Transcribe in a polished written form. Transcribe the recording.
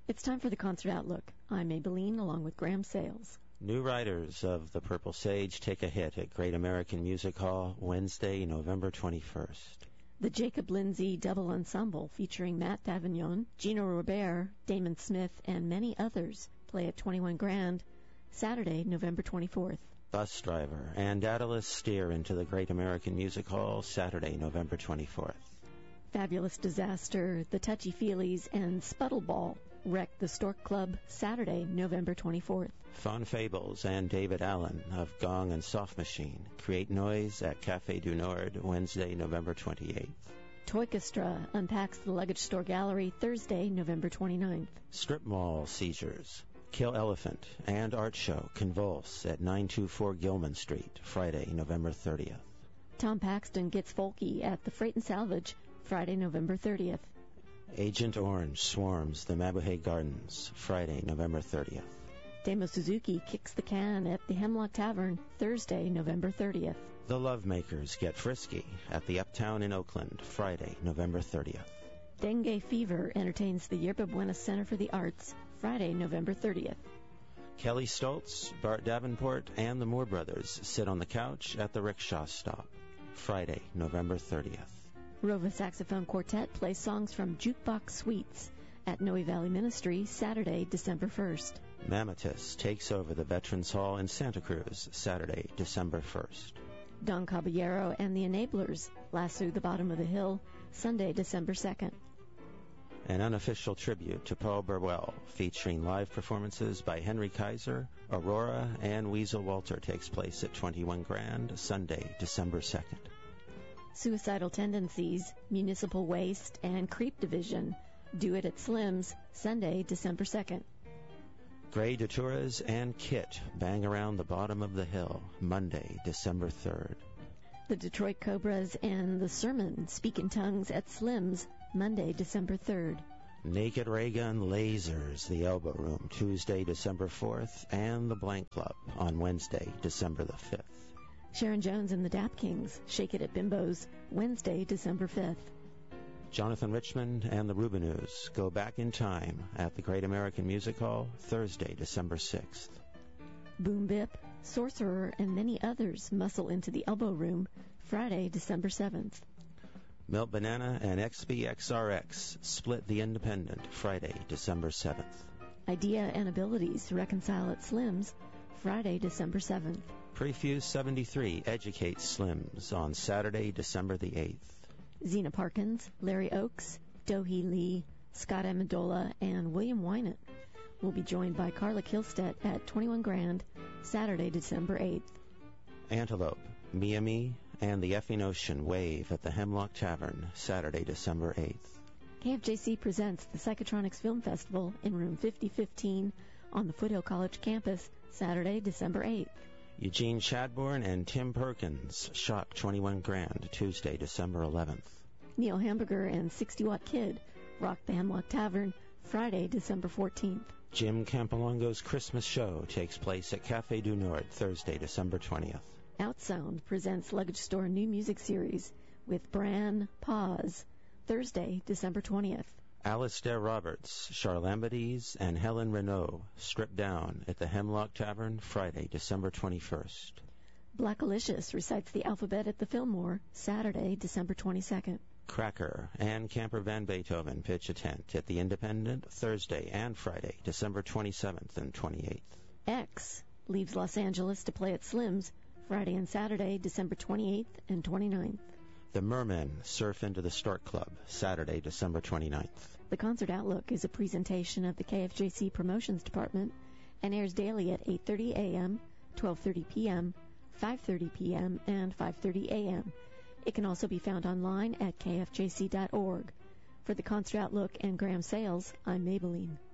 It's time for the Concert Outlook. I'm Maybelline, along with Graham Sales. New Riders of the Purple Sage take a hit at Great American Music Hall Wednesday, November 21st. The Jacob Lindsay Double Ensemble, featuring Matt Davignon, Gino Robert, Damon Smith, and many others, play at 21 Grand, Saturday, November 24th. Bus Driver and Daedalus steer into the Great American Music Hall Saturday, November 24th. Fabulous Disaster, The Touchy Feelies, and Sputtleball wreck the Stork Club Saturday, November 24th. Fun Fables and David Allen of Gong and Soft Machine create noise at Café du Nord Wednesday, November 28th. Toykestra unpacks the Luggage Store Gallery Thursday, November 29th. Strip Mall Seizures, Kill Elephant, and Art Show Convulse at 924 Gilman Street Friday, November 30th. Tom Paxton Gets Folky at the Freight and Salvage Friday, November 30th. Agent Orange swarms the Mabuhay Gardens Friday, November 30th. Damo Suzuki Kicks the Can at the Hemlock Tavern Thursday, November 30th. The Lovemakers Get Frisky at the Uptown in Oakland Friday, November 30th. Dengue Fever entertains the Yerba Buena Center for the Arts Friday, November 30th. Kelly Stoltz, Bart Davenport, and the Moore Brothers sit on the couch at the Rickshaw Stop Friday, November 30th. Rova Saxophone Quartet plays songs from Jukebox Suites at Noe Valley Ministry Saturday, December 1st. Mammatus takes over the Veterans Hall in Santa Cruz Saturday, December 1st. Don Caballero and the Enablers lasso the bottom of the hill Sunday, December 2nd. An unofficial tribute to Paul Burwell featuring live performances by Henry Kaiser, Aurora, and Weasel Walter takes place at 21 Grand Sunday, December 2nd. Suicidal Tendencies, Municipal Waste, and Creep Division do it at Slim's Sunday, December 2nd. Grey Daturas and Kit bang around the bottom of the hill Monday, December 3rd. The Detroit Cobras and The Sermon speak in tongues at Slim's Monday, December 3rd. Naked Ray Gun lasers the Elbow Room Tuesday, December 4th, and the Blank Club on Wednesday, December the 5th. Sharon Jones and the Dap Kings shake it at Bimbo's Wednesday, December 5th. Jonathan Richman and the Rubinoos go back in time at the Great American Music Hall Thursday, December 6th. Boom Bip, Sorcerer, and many others muscle into the Elbow Room Friday, December 7th. Milt Banana and XBXRX split the Independent Friday, December 7th. Idea and Abilities reconcile at Slim's Friday, December 7th. Prefuse 73 educates Slims on Saturday, December the 8th. Zena Parkins, Larry Oakes, Dohee Lee, Scott Amendola, and William Wynant will be joined by Carla Kilstead at 21 Grand, Saturday, December 8th. Antelope, Miami, and the Effing Ocean wave at the Hemlock Tavern Saturday, December 8th. KFJC presents the Psychotronics Film Festival in room 5015 on the Foothill College campus Saturday, December 8th. Eugene Chadbourne and Tim Perkins shock 21 Grand Tuesday, December 11th. Neil Hamburger and 60 Watt Kid rock the Hemlock Tavern Friday, December 14th. Jim Campolongo's Christmas show takes place at Café du Nord Thursday, December 20th. Outsound presents Luggage Store New Music Series with Bran Paz Thursday, December 20th. Alistair Roberts, Charlambides, and Helen Renault strip down at the Hemlock Tavern Friday, December 21st. Blackalicious recites the alphabet at the Fillmore Saturday, December 22nd. Cracker and Camper Van Beethoven pitch a tent at the Independent Thursday and Friday, December 27th and 28th. X leaves Los Angeles to play at Slim's Friday and Saturday, December 28th and 29th. The Mermen surf into the Stork Club Saturday, December 29th. The Concert Outlook is a presentation of the KFJC Promotions Department and airs daily at 8:30 a.m., 12:30 p.m., 5:30 p.m., and 5:30 a.m. It can also be found online at kfjc.org. For the Concert Outlook and Graham Sales, I'm Maybelline.